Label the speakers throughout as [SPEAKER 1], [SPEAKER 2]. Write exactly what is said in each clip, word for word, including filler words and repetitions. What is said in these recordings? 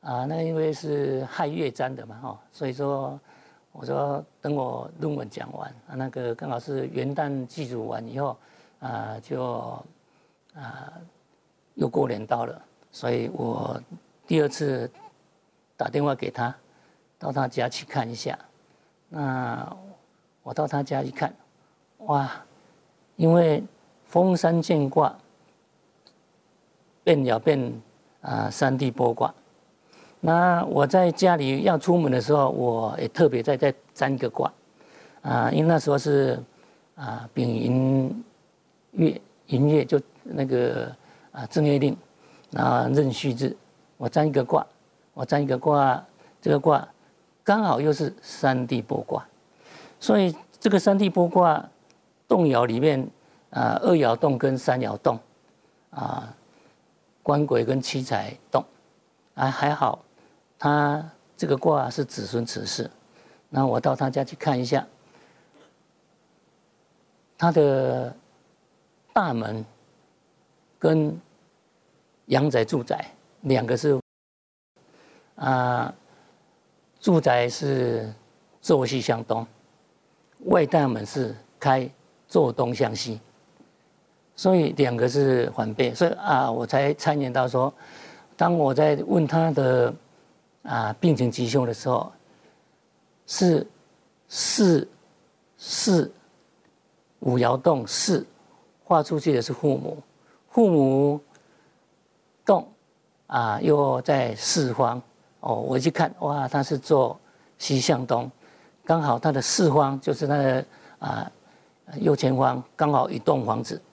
[SPEAKER 1] 啊，那因为是亥月占的嘛，哈，所以说我说等我论文讲完，啊，那个刚好是元旦祭祖完以后，啊，就啊又过年到了，所以我第二次打电话给他，到他家去看一下。那我到他家一看，哇，因为封山见卦变爻变啊山地剥卦。那我在家里要出门的时候，我也特别再再占一个卦，啊，因为那时候是啊丙寅月寅月就那个啊正月令，啊壬戌日，我占一个卦，我占一个卦，这个卦刚好又是山地剥卦，所以这个山地剥卦动爻里面啊二爻动跟三爻动，啊官鬼跟七财动，啊还好。他这个卦是子孙持世，那我到他家去看一下，他的大门跟阳宅住宅两个是啊，住宅是坐西向东，外大门是开坐东向西，所以两个是反背，所以啊，我才参研到说，当我在问他的。啊，病情吉凶的时候，是四四五爻动四画出去的是父母，父母动啊，又在四方哦，我一看哇，他是坐西向东，刚好他的四方就是他的啊右前方刚好一栋房子，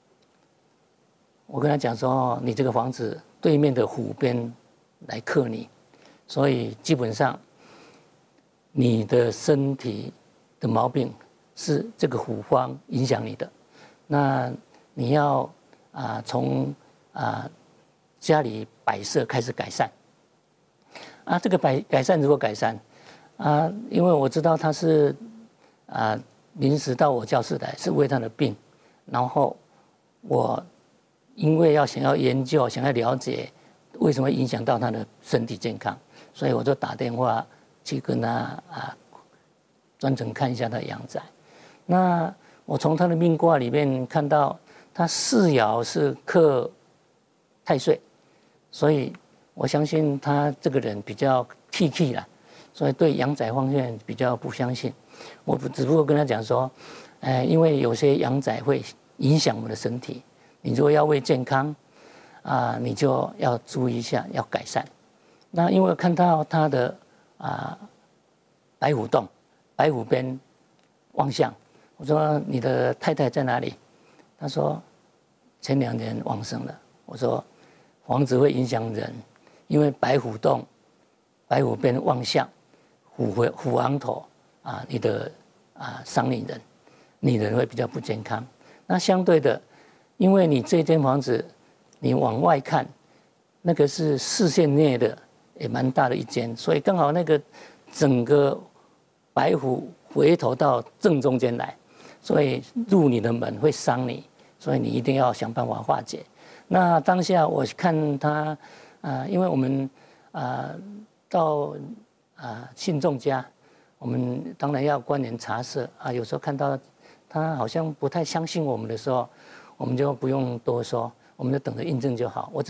[SPEAKER 1] 我跟他讲说，你这个房子对面的湖边来克你。所以基本上，你的身体的毛病是这个虎方影响你的，那你要啊从啊家里摆设开始改善。啊，这个改改善如何改善？啊，因为我知道他是啊临时到我教室来，是为他的病，然后我因为要想要研究，想要了解为什么影响到他的身体健康。所以我就打电话去跟他啊，专程看一下他的阳宅。那我从他的命卦里面看到，他四爻是克太岁，所以我相信他这个人比较气气啦，所以对阳宅方面比较不相信。我只不过跟他讲说，呃，因为有些阳宅会影响我们的身体，你如果要为健康啊，你就要注意一下，要改善。那因为看到他的啊白虎洞，白虎边望向，我说你的太太在哪里？他说前两年往生了。我说房子会影响人，因为白虎洞、白虎边望向，虎回虎昂头啊，你的啊伤女人，女人会比较不健康。那相对的，因为你这间房子，你往外看，那个是视线内的。也蛮大的一间，所以刚好那个整个白虎回头到正中间来，所以入你的门会伤你，所以你一定要想办法化解。那当下我看他啊、呃，因为我们啊、呃、到啊、呃、信众家，我们当然要关联茶社啊，有时候看到他好像不太相信我们的时候，我们就不用多说，我们就等着印证就好。我只